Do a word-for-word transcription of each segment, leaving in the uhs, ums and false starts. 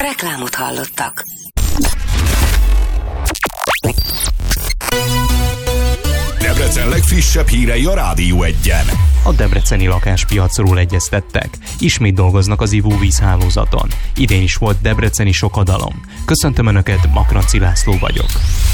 Reklámot hallottak. Debrecen legfrissebb hírei a Rádió Egyen. A debreceni lakáspiacról egyeztettek. Ismét dolgoznak az ivóvíz hálózaton. Idén is volt debreceni sokadalom. Köszöntöm Önöket, Makranci László vagyok.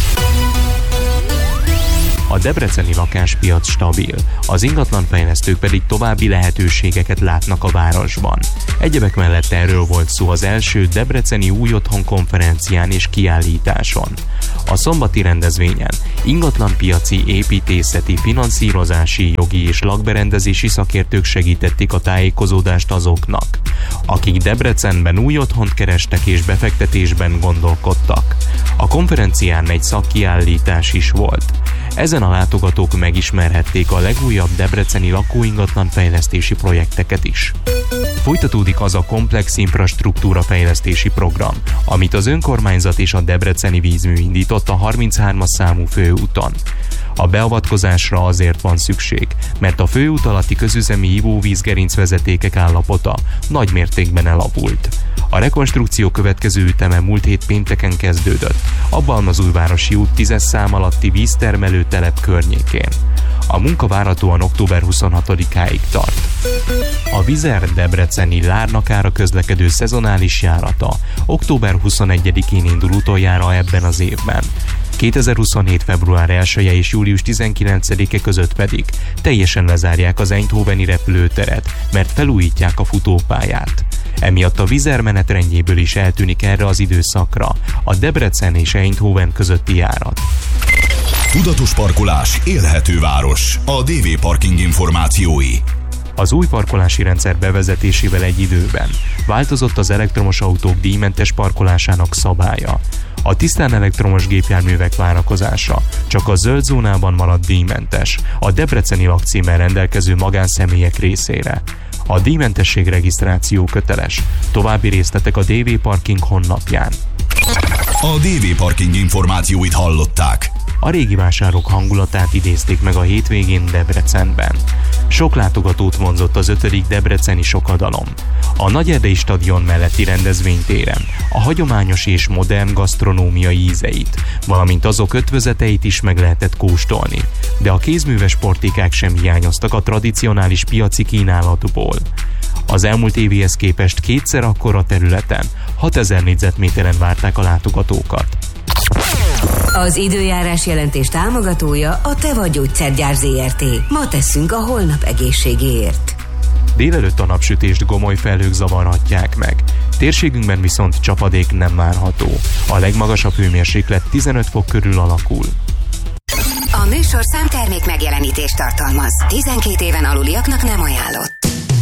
A debreceni lakáspiac stabil, az ingatlanfejlesztők pedig további lehetőségeket látnak a városban. Egyebek mellett erről volt szó az első debreceni új otthon konferencián és kiállításon. A szombati rendezvényen ingatlanpiaci, építészeti, finanszírozási, jogi és lakberendezési szakértők segítették a tájékozódást azoknak, akik Debrecenben új otthont kerestek és befektetésben gondolkodtak. A konferencián egy szakkiállítás is volt. Ezen a látogatók megismerhették a legújabb debreceni lakóingatlan fejlesztési projekteket is. Folytatódik az a komplex infrastruktúra fejlesztési program, amit az önkormányzat és a debreceni vízmű indított a harminchármas számú főúton. A beavatkozásra azért van szükség, mert a főút alatti közüzemi ivóvízgerincvezetékek állapota nagy mértékben elavult. A rekonstrukció következő üteme múlt hét pénteken kezdődött, a Balmazújvárosi út tízes szám alatti víztermelő telep környékén. A munka várhatóan október huszonhatodikáig tart. A Vizer debreceni Lárnakára közlekedő szezonális járata október huszonegyedikén indul utoljára ebben az évben. kétezer-huszonhét február elseje és július tizenkilencedike között pedig teljesen lezárják az eindhoveni repülőteret, mert felújítják a futópályát. Emiatt a Vizer menetrendjéből is eltűnik erre az időszakra a Debrecen és Eindhoven közötti járat. Tudatos parkolás, élhető város. A dé vé Parking információi. Az új parkolási rendszer bevezetésével egy időben változott az elektromos autók díjmentes parkolásának szabálya. A tisztán elektromos gépjárművek várakozása csak a zöld zónában maradt díjmentes, a debreceni lakcímmel rendelkező magánszemélyek részére. A díjmentesség regisztráció köteles. További részletek a dé vé Parking honlapján. A dé vé Parking információit hallották. A régi vásárok hangulatát idézték meg a hétvégén Debrecenben. Sok látogatót vonzott az ötödik debreceni sokadalom. A Nagyerdei stadion melletti rendezvénytéren a hagyományos és modern gasztronómiai ízeit, valamint azok ötvözeteit is meg lehetett kóstolni, de a kézműves portékák sem hiányoztak a tradicionális piaci kínálatból. Az elmúlt évihez képest kétszer akkora területen, hatezer négyzetméteren várták a látogatókat. Az időjárás jelentés támogatója a Teva Gyógyszergyár zé er té. Ma tesszünk a holnap egészségéért. Délelőtt a napsütést gomoly felhők zavarhatják meg. Térségünkben viszont csapadék nem várható. A legmagasabb hőmérséklet tizenöt fok körül alakul. A műsor számtermék megjelenítést tartalmaz. tizenkét éven aluliaknak nem ajánlott.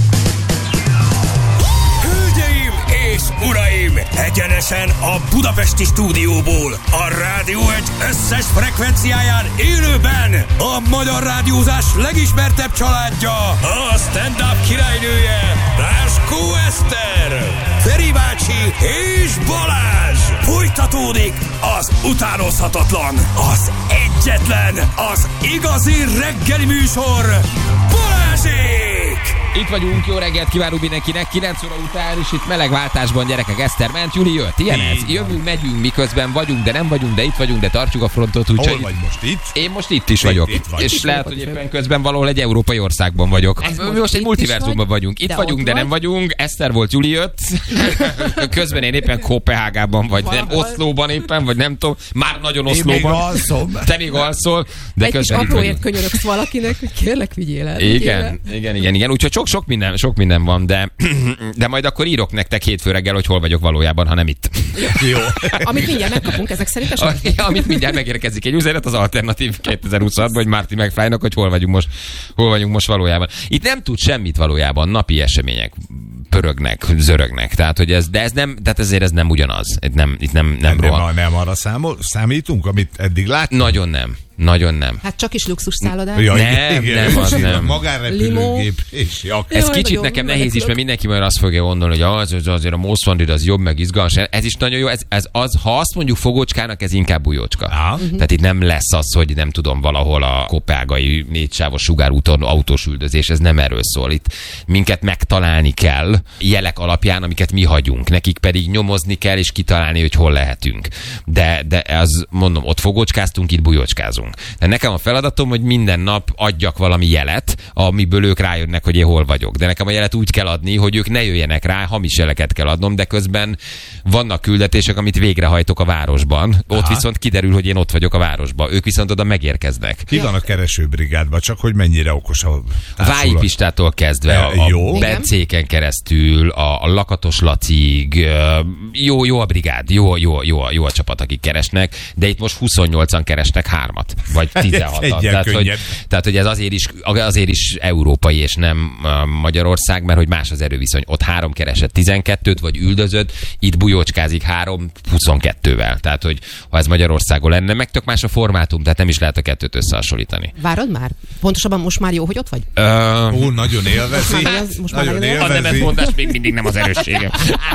És uraim, egyenesen a budapesti stúdióból, a Rádió egy összes frekvenciáján élőben a magyar rádiózás legismertebb családja, a stand-up királynője, Ráskó Eszter, Feri bácsi és Balázs. Folytatódik az utánozhatatlan, az egyetlen, az igazi reggeli műsor, Balázsék! Itt vagyunk, jó reggelt kívánunk mindenkinek, kilenc óra után, és itt melegváltásban, gyerekek, Eszter ment, Juli jött, ilyen ez, jövünk, megyünk, miközben vagyunk, de nem vagyunk, de itt vagyunk, de tartjuk a frontot, úgyhogy... Hol vagy most itt? Én most itt is vagyok, itt, itt és itt lehet, hogy éppen közben valahol egy európai országban vagyok. Ez most, most egy multiverzumban vagyunk, itt de vagyunk, de nem vagy? vagyunk, Eszter volt, Juli jött, közben én éppen Kopenhágában vagy, nem, Oszlóban éppen, vagy nem tudom, már nagyon Oszlóban. Én még alszom. Te még alszol, de egy közben kis apróért könyörögsz valakinek, hogy kérlek, vigyél el. Igen, igen, igen, igen, úgyhogy sok, sok minden, sok minden van, de, de majd akkor írok nektek hétfő reggel, hogy hol vagyok valójában, ha nem itt. Jó. Amit mindjárt megkapunk ezek szerint a, amit mindjárt megérkezik egy üzenet az Alternatív kétezer-huszonhatban, vagy Marty McFly-nak, hogy hol vagyunk most, hol vagyunk most valójában. Itt nem tud semmit valójában, napi események pörögnek, zörögnek, tehát hogy ez, de ez nem, tehát ezért ez nem ugyanaz. Itt nem, itt nem, nem, nem, rohan. nem, nem arra számol, számítunk, amit eddig láttunk? Nagyon nem. Nagyon nem. Hát csak is luxus szállodák. Ja, Nem, igen, nem, az igen, nem. Magánrepülőgép és jak. Ez Jaj, kicsit nagyon nekem nehéz is, menekülök. mert mindenki majd azt fogja gondolni, hogy az, az azért a Most Wanted az jobb, meg izgalmas. Ez is nagyon jó. Ez, ez az, ha azt mondjuk fogócskának, ez inkább bujócska. Aha. Tehát itt nem lesz az, hogy nem tudom, valahol a kopágai négysávos sugárúton autós üldözés, ez nem erről szól. Itt minket megtalálni kell jelek alapján, amiket mi hagyunk. Nekik pedig nyomozni kell, és kitalálni, hogy hol lehetünk. De, de az, mondom, ott fogócskáztunk, itt bujócskázunk. De nekem a feladatom, hogy minden nap adjak valami jelet, amiből ők rájönnek, hogy én hol vagyok. De nekem a jelet úgy kell adni, hogy ők ne jöjjenek rá, hamis jeleket kell adnom, de közben vannak küldetések, amit végrehajtok a városban. Ott Aha. viszont kiderül, hogy én ott vagyok a városban. Ők viszont oda megérkeznek. Ki van a keresőbrigádban, csak hogy mennyire okos a társulat. Vályi Pistától kezdve, E, a, jó. a Bencéken keresztül, a, a Lakatos Lacig, jó, jó a brigád, jó, jó, jó, jó a csapat, akik keresnek, de itt most huszonnyolcan keresnek hármat, vagy tizenhatan. Egyen tehát, hogy, könnyebb. tehát, hogy ez azért is, azért is európai, és nem uh, Magyarország, mert hogy más az erőviszony. Ott három keresett tizenkettőt, vagy üldözött, itt bujócskázik három huszonkettővel. Tehát, hogy ha ez Magyarországon lenne, meg tök más a formátum, tehát nem is lehet a kettőt összehasonlítani. Várod már? Pontosabban most már jó, hogy ott vagy? Uh, Ó, nagyon élvezi. Most már nagyon- most már Nagyon nagyon A élvezi. nemetmondás még mindig nem az erősségem.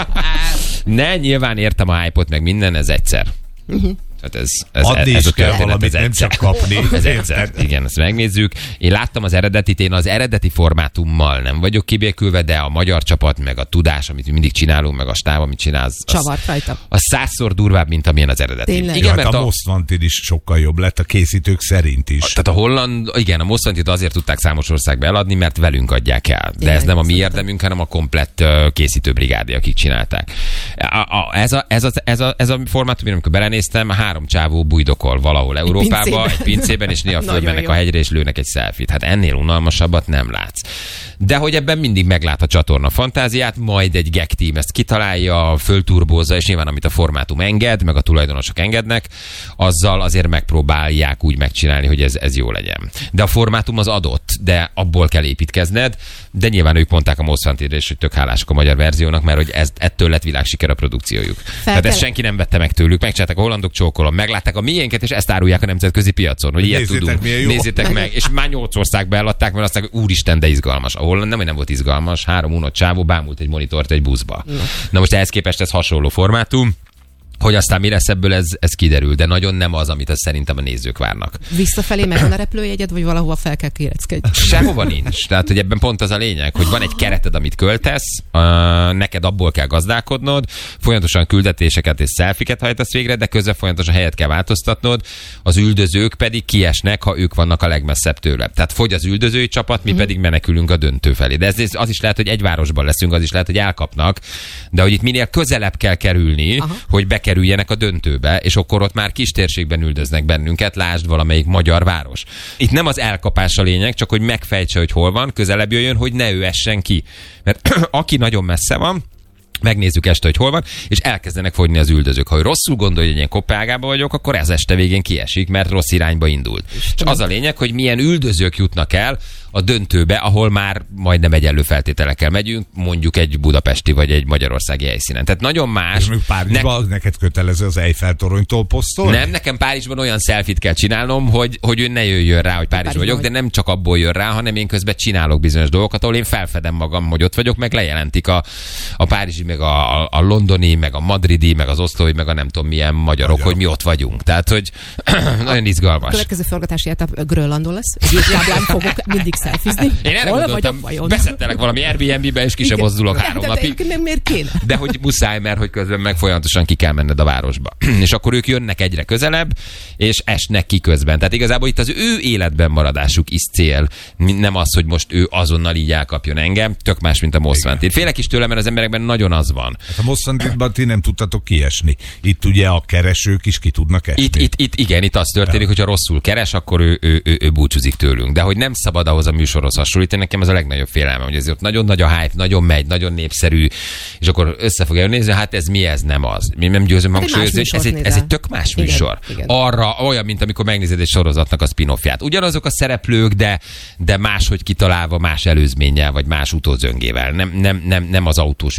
Ne, nyilván értem a hype-ot, meg minden, ez egyszer. Tehát ez, ez, Adni ez is a kell történet, valamit, ez nem egyszer. csak kapni. Ez egyszer. Igen, ezt megnézzük. Én láttam az eredetit, én az eredeti formátummal nem vagyok kibékülve, de a magyar csapat, meg a tudás, amit mi mindig csinálunk, meg a stáb, amit csinál, az, az, Csavart rajta. az százszor durvább, mint amilyen az eredeti. Tényleg? Igen, Ja, mert hát a a, Most Wanted is sokkal jobb lett a készítők szerint is. tehát a holland, igen, a Most Wanted azért tudták számos országba eladni, mert velünk adják el. De Tényleg, ez nem a mi szerintem. érdemünk, hanem a komplett uh, készítőbrigádi, akik csinálták. A, a, ez, a, ez, a, ez, a, ez a formátum, amikor belenéztem, három csávó bujdokol valahol Európába, pincében. egy pincében, és néha Nagyon fölmennek jó. a hegyre, és lőnek egy selfit. Hát ennél unalmasabbat nem látsz. De hogy ebben mindig meglát a csatorna fantáziát, majd egy gag team ezt kitalálja, fölturbózza, és nyilván amit a formátum enged, meg a tulajdonosok engednek, azzal azért megpróbálják úgy megcsinálni, hogy ez, ez jó legyen. De a formátum az adott, de abból kell építkezned, de nyilván ők mondták a Most Wanted-re is, hogy tök hálásak a magyar verziónak, mert hogy ez, ettől lett világsiker a produkciójuk. Tehát ezt kell- senki nem vette meg tőlük, megcsinálták a hollandok, csókolom, meglátták a miénket, és ezt árulják a nemzetközi piacon, hogy ilyet Nézzétek, tudunk. milyen jó. Nézzétek meg, és már nyolc országba eladták, mert azt mondták, hogy úristen, de izgalmas. A holland nem, hogy nem volt izgalmas, három unott csávó bámult egy monitort egy buszba. Na most ehhez képest ez hasonló formátum. Hogy aztán mi lesz ebből, ez, ez kiderül, de nagyon nem az, amit az szerintem a nézők várnak. Visszafelé megvan a repülőjegyed, vagy valahova fel kell kéreckedj? Sehova nincs. Tehát, hogy ebben pont az a lényeg, hogy van egy kereted, amit költesz, uh, neked abból kell gazdálkodnod, folyamatosan küldetéseket és szelfiket hajtasz végre, de közben folyamatosan helyet kell változtatnod, az üldözők pedig kiesnek, ha ők vannak a legmesszebb tőle. Tehát fogy az üldözői csapat, mi mm. pedig menekülünk a döntő felé. De ez, ez az is lehet, hogy egy városban leszünk, az is lehet, hogy elkapnak, de hogy itt minél közelebb kell kerülni, Aha. hogy bekerüljenek a döntőbe, és akkor ott már kis térségben üldöznek bennünket, lásd valamelyik magyar város. Itt nem az elkapás a lényeg, csak hogy megfejtse, hogy hol van, közelebb jöjjön, hogy ne ő essen ki. Mert aki nagyon messze van, megnézzük este, hogy hol van, és elkezdenek fogyni az üldözők. Ha ő rosszul gondolja, hogy én Kopenhágában vagyok, akkor ez este végén kiesik, mert rossz irányba indult. És az a lényeg, hogy milyen üldözők jutnak el a döntőbe, ahol már majdnem egyenlő feltételekkel megyünk, mondjuk egy budapesti vagy egy magyarországi helyszínen. Tehát nagyon más. És még Párizsban ne... neked kötelező az Eiffel toronytól posztolni? Nem, nekem Párizsban olyan selfit kell csinálnom, hogy, hogy ő ne jöjjön rá, hogy Párizsban vagyok, de nem csak abból jön rá, hanem én közben csinálok bizonyos dolgokat, ahol én felfedem magam, hogy ott vagyok, meg lejelentik a, a párizsi, meg a, a, a londoni, meg a madridi, meg az oszlói, meg a nem tudom milyen magyarok, magyarok. hogy mi ott vagyunk. Tehát, hogy nagyon izgalmas. A következő forgatási etap Grönlandon lesz. Egy táblán fogok mindig szelfizni. Én erre Hol gondoltam, vagyok vajon? beszettelek valami Airbnb-be, és ki sem Igen. mozdulok De- három de- napig. de- Miért kéne? De hogy muszáj, mert hogy közben meg folyamatosan ki kell menned a városba. És akkor ők jönnek egyre közelebb, és esnek ki közben. Tehát igazából itt az ő életben maradásuk is cél. Nem az, hogy most ő azonnal így elkapjon engem. Tök más, mint a Most Wanted. Félek is tőle, mert az emberekben nagyon az van. Hát a Most Wantedban ti nem tudtatok kiesni. Itt ugye a keresők is ki tudnak esni. Itt, itt, itt igen, itt az történik, hogyha rosszul keres, akkor ő, ő, ő, ő búcsúzik tőlünk. De hogy nem szabad ahhoz a műsorhoz hasonlítani, nekem ez a legnagyobb félelmem, hogy ezért nagyon nagy a hype, nagyon megy, nagyon népszerű, és akkor össze fogja nézni, hát ez mi, ez nem az. Mi nem győzöm Hát egy hangsúlyozni, más ez egy, műsort ez nézel. egy tök más Igen, műsor. igen. Arra olyan, mint amikor megnézed egy sorozatnak a spin-offját. Ugyanazok a szereplők, de, de máshogy kitalálva, más előzménnyel, vagy más utózöngével. Nem, nem, nem, nem az autós üldözés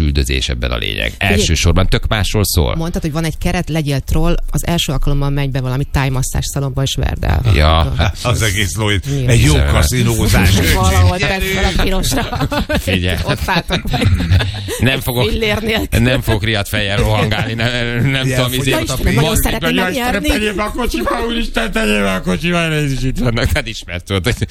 fizetés ebben a lényeg. Elsősorban tök másról szól. Mondtad, hogy van egy keret, legyél troll, az első alkalommal megy be valami tájmasszás szalomba, és verd el. Ja. Az egész lóit. Egy jó kaszinózás. Valahol tett fel a pirosra. Figyelj. Ott álltak meg. Nem fogok, nem fogok riadt fejjel rohangálni, nem, nem tudom, izé. Nagyon szeretném megnyerni. Tegyél be a kocsiba, úristen, tegyél be a kocsiba, ez is itt vannak. Tehát ismert volt.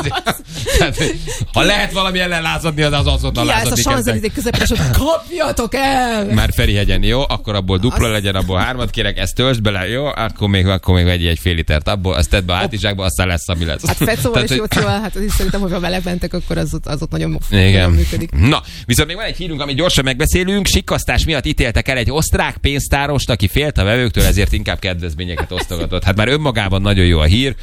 Ha lehet valami ellen lázadni, az az azonnal lázadni kezdek. Ki állsz a Champs-Élysées közepes, hogy kapjatok el! Már Ferihegyen, jó? Akkor abból dupla legyen, abból hármat kérek, ezt töltsd bele, jó? Akkor még, akkor még vegyél egy fél litert abból, azt tedd be a hátizsákba, aztán lesz, ami lesz. Hát Fecóval és Jócival, hát az is szerintem, hogyha melegmentek, akkor az ott, az ott nagyon igen. működik. Na, viszont még van egy hírünk, amit gyorsan megbeszélünk. Sikkasztás miatt ítéltek el egy osztrák pénztárost, aki félt a vevőktől, ezért inkább kedvezményeket osztogatott. Hát már önmagában nagyon jó a hír.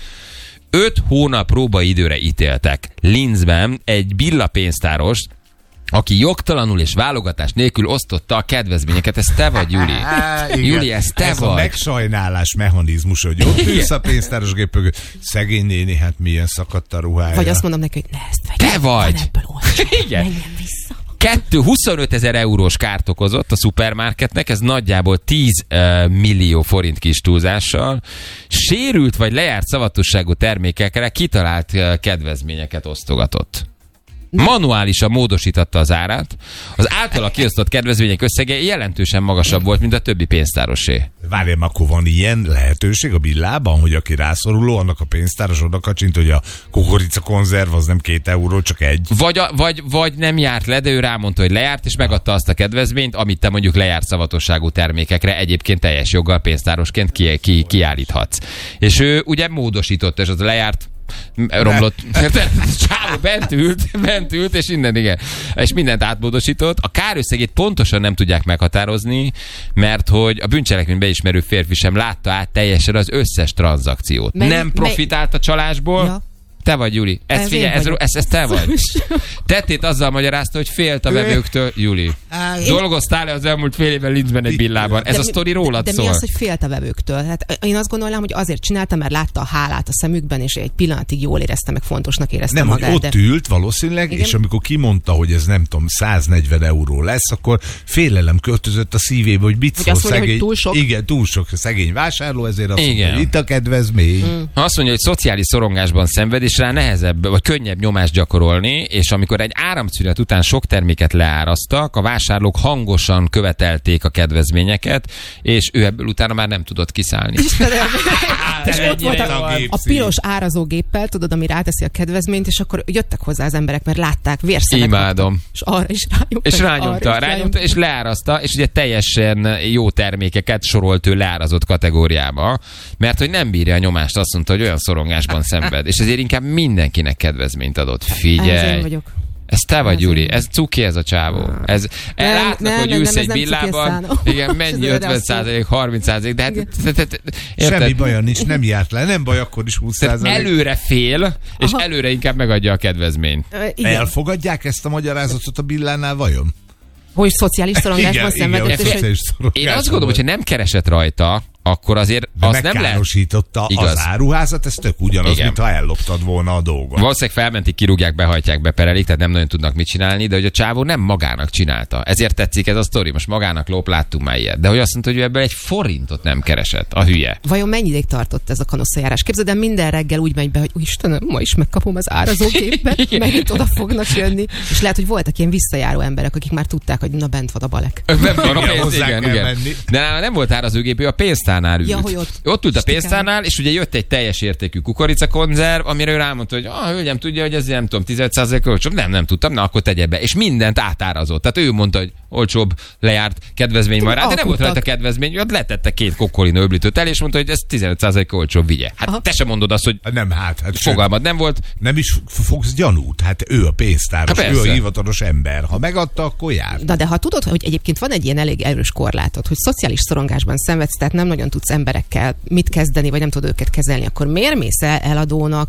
Öt hónap próbaidőre ítéltek Linzben egy Billa pénztárost, aki jogtalanul és válogatás nélkül osztotta a kedvezményeket. Ez te vagy, Júli? Júli, ez te ez vagy. A megsajnálás mechanizmus, hogy ott ülsz a pénztáros gép mögött. Szegény néni, hát milyen szakadt a ruhája. Vagy azt mondom neki, hogy ne ezt vegyem. Te vagy. Igen. Menjen vissza. Kettő, huszonöt ezer eurós kárt okozott a szupermarketnek, ez nagyjából tíz uh, millió forint kis túlzással. Sérült vagy lejárt szavatosságú termékekre kitalált uh, kedvezményeket osztogatott. Manuálisan módosította az árát. Az általa kiosztott kedvezmények összege jelentősen magasabb volt, mint a többi pénztárosé. Várjál, akkor van ilyen lehetőség a Billában, hogy aki rászoruló, annak a pénztáros oda kacsint, hogy a kukoricakonzerv az nem két euró, csak egy. Vagy, a, vagy, vagy nem járt le, de ő rámondta, hogy lejárt, és megadta azt a kedvezményt, amit te mondjuk lejárt szavatosságú termékekre egyébként teljes joggal pénztárosként ki, ki, kiállíthatsz. És ő ugye módosította, és az lejárt romlott. Csávó bent ült, bent ült, és innen, igen. És mindent átmódosított. A kárösszegét pontosan nem tudják meghatározni, mert hogy a bűncselekményt beismerő férfi sem látta át teljesen az összes tranzakciót. Mely, nem profitált a csalásból. Ja. Te vagy, Júli. Ez, ez figyelj, ez, ez, ez te vagy. Tettét azzal magyarázta, hogy félt a vevőktől. Júli, dolgoztál-e az elmúlt fél évben Linzben egy Billában? Ez de a sztori rólad de szól. De mi az, hogy félt a vevőktől? Hát én azt gondolnám, hogy azért csinálta, mert látta a hálát a szemükben, és egy pillanatig jól érezte, meg fontosnak érezte nem, magát. Nem, hogy ott de... ült valószínűleg, igen? És amikor kimondta, hogy ez nem tudom, száznegyven euró lesz, akkor félelem költözött a szívébe, hogy mit szól szegény. Hogy túl sok? Igen, túl sok szegény vásárló, ezért azt mondja, itt a kedvezmény. Mm. Azt mondja, hogy szociális szorongásban szenved, és rá nehezebb, vagy könnyebb nyomást gyakorolni, és amikor egy áramszünet után sok terméket leárasztak, a vásárlók hangosan követelték a kedvezményeket, és ő ebből utána már nem tudott kiszállni. Istenem! És ott volt a, a piros árazógéppel, tudod, ami ráteszi a kedvezményt, és akkor jöttek hozzá az emberek, mert látták, vérszemet. Imádom. Kaptak, és arra is rányomta. És rányomta, arra rányomta, és leáraszta, és ugye teljesen jó termékeket sorolt ő leárazott kategóriába, mert hogy nem bírja a nyomást, azt mondta, hogy olyan szorongásban szenved, és ezért inkább mindenkinek kedvezményt adott. Figyelj! Ez vagyok. Ez te vagy, Júli. Ez cuki, ez a csávó. Ez, nem, látnak, nem, hogy nem, ülsz nem, egy nem villában. Igen, mennyi ötven százalék, harminc százalék, de hát... Semmi baja nincs, nem járt le. Nem baj, akkor is húsz százalék. Előre fél, és aha, előre inkább megadja a kedvezményt. Elfogadják ezt a magyarázatot a Billánál vajon? Hogy szociális szorongásban szenvedett. Én azt gondolom, hogyha nem keresett rajta, akkor azért de azt nem lehet. Az áruházat, ez tök ugyanaz, igen, mintha elloptad volna a dolgot. Valószínűleg felmentik, kirúgják, behajtják, beperelik, tehát nem nagyon tudnak mit csinálni, de hogy a csávó nem magának csinálta. Ezért tetszik ez a sztori, most magának lop, láttunk már ilyet. De hogy azt mondta, hogy ő ebből egy forintot nem keresett, a hülye. Vajon mennyi ideig tartott ez a kanosszajárás? Képzeld el, minden reggel úgy megy be, hogy Istenem, ma is megkapom az árazógépet, megint oda fognak jönni. És lehet, hogy voltak ilyen visszajáró emberek, akik már tudták, hogy na bent van a balek. Bent van a pénz, igen, igen. De nála nem volt árazógép, ő a pénztárnál ült. Ja, hogy ott, ott ült a pénztárnál, és ugye jött egy teljes értékű kukoricakonzerv, amire ő rámondta, hogy ah, hölgyem, tudja, hogy ez nem tudom, tizenöt százalék olcsóbb. Nem, nem tudtam, na akkor tegye be. És mindent átárazott. Tehát ő mondta, hogy olcsóbb, lejárt, kedvezmény van rá, de nem volt rajta kedvezmény, ott letette két kokkolin öblítőt el, és mondta, hogy ez tizenöt százalék olcsóbb, vigye. Hát aha, te sem mondod azt, hogy nem, hát, hát fogalmad nem volt. Nem is fogsz gyanút, hát ő a pénztáros, hát ő a hivatalos ember. Ha megadta, akkor jár. Na de ha tudod, hogy egyébként van egy ilyen elég erős korlátot, hogy szociális szorongásban szenvedsz, tehát nem nagyon tudsz emberekkel mit kezdeni, vagy nem tudod őket kezelni, akkor miért mész el eladónak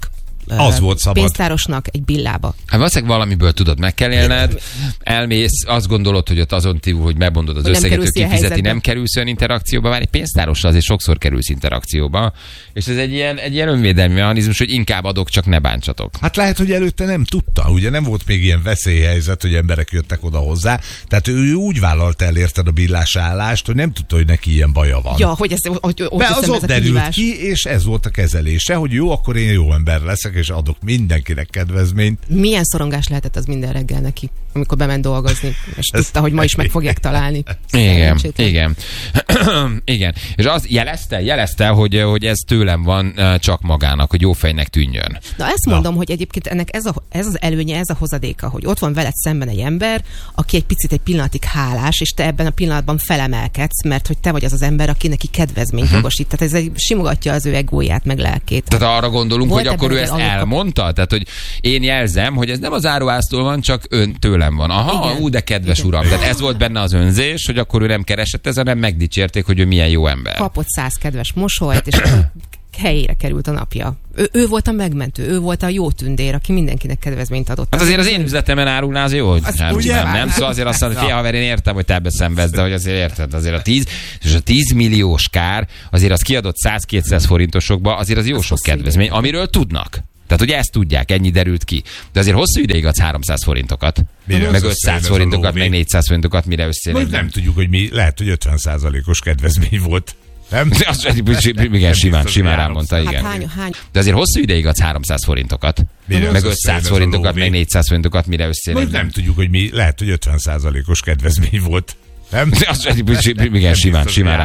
az volt szabad. Pénztárosnak egy billába. Hát valószínűleg valamiből tudod, meg kell élned, elmész, azt gondolod, hogy ott azon túl, hogy megmondod az összeget, hogy kifizeti, nem kerülsz olyan interakcióba, már egy pénztárossal azért sokszor kerülsz interakcióba, és ez egy ilyen, egy ilyen önvédelmi mechanizmus, hogy inkább adok, csak ne bántsatok. Hát lehet, hogy előtte nem tudta, ugye nem volt még ilyen veszélyhelyzet, hogy emberek jöttek oda hozzá, tehát ő úgy vállalta el, érted, a billásállást, hogy nem tudta, hogy neki ilyen baja van. Ja, hogy ez, hogy, hogy az ott derült ki, és ez volt a kezelése, hogy jó, akkor én jó ember leszek, és adok mindenkinek kedvezményt. Milyen szorongás lehetett az minden reggel neki, amikor bement dolgozni, és ez tudta, hogy ma is meg fogják találni. Igen, igen. Igen. És az jelezte, jelezte, hogy, hogy ez tőlem van csak magának, hogy jó fejnek tűnjön. Na ezt mondom, Na. hogy egyébként ennek ez, a, ez az előnye, ez a hozadéka, hogy ott van veled szemben egy ember, aki egy picit egy pillanatig hálás, és te ebben a pillanatban felemelkedsz, mert hogy te vagy az az ember, aki neki kedvezményt uh-huh. jogosít. Tehát ez egy simogatja az ő egóját, meg lelkét. Tehát arra gondolunk, Volt hogy akkor ő ezt elmondta? Tehát, hogy én jelzem, hogy ez nem az áruháztól van, csak ön tőlem van. Aha, igen. Ú, de kedves igen. uram. Tehát ez volt benne az önzés, hogy akkor ő nem keresett ezen, hanem megdicsérték, hogy ő milyen jó ember. Kapott száz kedves mosolyt, és helyére került a napja. Ő, ő volt a megmentő, ő volt a jó tündér, aki mindenkinek kedvezményt adott. Hát azért az én üzletemen árulná, az jó, hogy nem, nem, nem. Szóval azért azt mondom, hogy fia haver, én értem, hogy te ebbe szenvedsz, de hogy azért érted, azért a tíz, és a tíz milliós kár, azért az kiadott száz-kétszáz forintosokba, azért az jó sok kedvezmény, amiről tudnak. Tehát ugye ezt tudják, ennyi derült ki. De azért hosszú ideig adsz háromszáz forintokat, mire meg ötszáz forintokat, meg négyszáz forintokat, mire összejön. Nem tudjuk, hogy mi, lehet, hogy ötven százalékos kedvezmény volt. Nem? Azt, igen, simán, simán rámondta, igen. Hát hány, hány? De azért hosszú ideig adsz háromszáz forintokat, mire meg ötszáz forintokat, meg négyszáz forintokat, mire összejön. Nem tudjuk, hogy mi, lehet, hogy ötven százalékos kedvezmény volt. Nem? Azt, igen, simán, simán